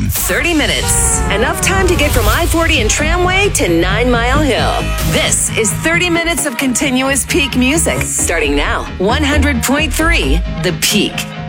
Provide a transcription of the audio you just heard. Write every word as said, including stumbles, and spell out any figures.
thirty minutes. Enough time to get from I forty and Tramway to Nine Mile Hill. This is thirty minutes of continuous peak music. Starting now, one hundred point three The Peak.